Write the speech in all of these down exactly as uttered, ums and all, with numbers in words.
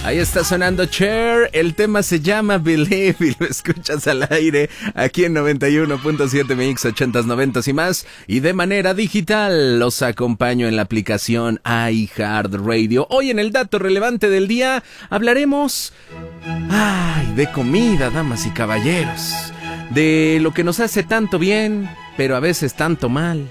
Ahí está sonando Cher, el tema se llama Believe y lo escuchas al aire aquí en noventa y uno punto siete Mix, ochentas, noventas y más, y de manera digital los acompaño en la aplicación iHeartRadio. Hoy en el dato relevante del día hablaremos, ay, de comida, damas y caballeros, de lo que nos hace tanto bien, pero a veces tanto mal.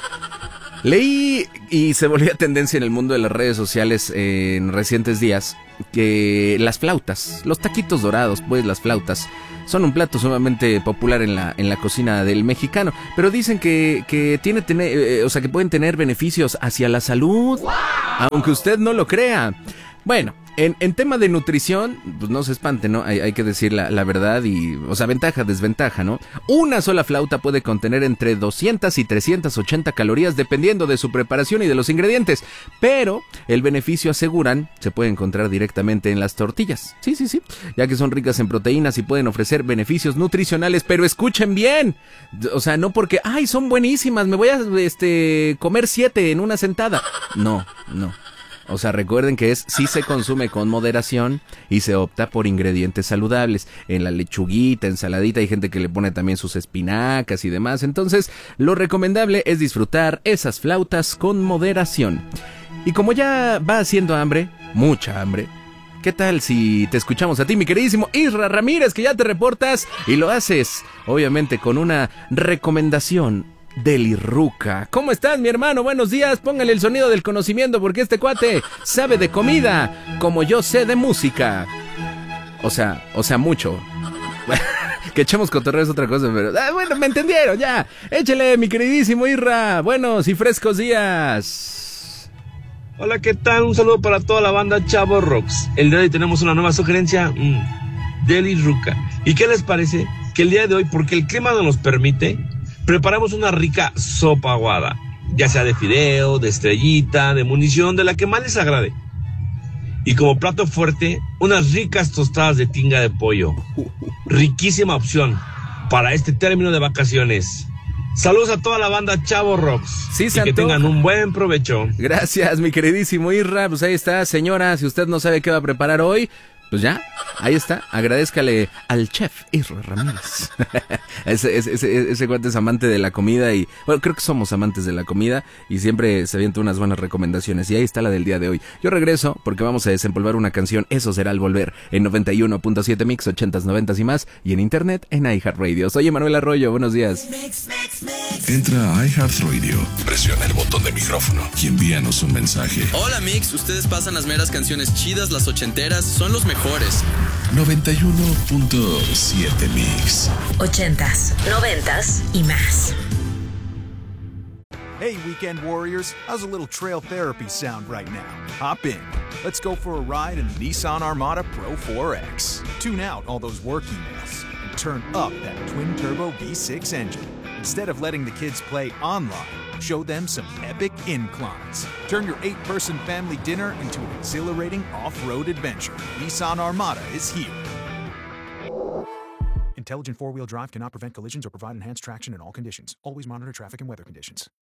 Leí y se volvió tendencia en el mundo de las redes sociales eh, en recientes días que las flautas, los taquitos dorados, pues las flautas, son un plato sumamente popular en la en la cocina del mexicano, pero dicen que que tiene tener, eh, o sea, que pueden tener beneficios hacia la salud, ¡wow!, aunque usted no lo crea. Bueno, en, en tema de nutrición, pues no se espante, ¿no? Hay, hay que decir la, la verdad y, o sea, ventaja, desventaja, ¿no? Una sola flauta puede contener entre doscientas y trescientas ochenta calorías dependiendo de su preparación y de los ingredientes, pero el beneficio, aseguran, se puede encontrar directamente en las tortillas. Sí, sí, sí, ya que son ricas en proteínas y pueden ofrecer beneficios nutricionales, pero escuchen bien, o sea, no porque, ay, son buenísimas, me voy a este comer siete en una sentada. No, no. O sea, recuerden que es sí se consume con moderación y se opta por ingredientes saludables. En la lechuguita, ensaladita, hay gente que le pone también sus espinacas y demás. Entonces, lo recomendable es disfrutar esas flautas con moderación. Y como ya va haciendo hambre, mucha hambre, ¿qué tal si te escuchamos a ti, mi queridísimo Isra Ramírez, que ya te reportas y lo haces, obviamente, con una recomendación Deli Ruca? ¿Cómo estás, mi hermano? Buenos días. Póngale el sonido del conocimiento porque este cuate sabe de comida como yo sé de música. O sea, o sea, mucho. Que echemos cotorreo es otra cosa, pero... Ah, bueno, me entendieron, ya. Échale, mi queridísimo Isra. Buenos y frescos días. Hola, ¿qué tal? Un saludo para toda la banda Chavo Rocks. El día de hoy tenemos una nueva sugerencia. Mmm, Deli Ruca. ¿Y qué les parece? Que el día de hoy, porque el clima no nos permite, preparamos una rica sopa aguada, ya sea de fideo, de estrellita, de munición, de la que más les agrade. Y como plato fuerte, unas ricas tostadas de tinga de pollo. Riquísima opción para este término de vacaciones. Saludos a toda la banda Chavo Rocks. Sí, y que tengan un buen provecho. Gracias, mi queridísimo Isra. Pues ahí está, señora, si usted no sabe qué va a preparar hoy, pues ya, ahí está, agradézcale al chef Isra Ramírez. ese, ese, ese, ese cuate es amante de la comida y, bueno, creo que somos amantes de la comida y siempre se avienta unas buenas recomendaciones y ahí está la del día de hoy. Yo regreso porque vamos a desempolvar una canción, Eso será al volver, en noventa y uno punto siete Mix, ochentas, noventas y más, y en internet en iHeartRadio. Soy Emanuel Arroyo, buenos días. Entra a iHeartRadio, presiona el botón de micrófono y envíanos un mensaje. Hola Mix, ustedes pasan las meras canciones chidas, las ochenteras, son los mejores. noventa y uno punto siete Mix. Ochentas, noventas y más. Hey, weekend warriors, how's a little trail therapy sound right now? Hop in. Let's go for a ride in the Nissan Armada Pro four X. Tune out all those work emails and turn up that twin-turbo V six engine. Instead of letting the kids play online, show them some epic inclines. Turn your eight-person family dinner into an exhilarating off-road adventure. Nissan Armada is here. Intelligent four-wheel drive cannot prevent collisions or provide enhanced traction in all conditions. Always monitor traffic and weather conditions.